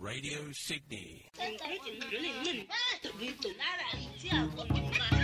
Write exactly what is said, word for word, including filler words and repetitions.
Radio Sydney. Cái chuyện rửa liền mình, tự nhiên tụi nó là chưa cùng mà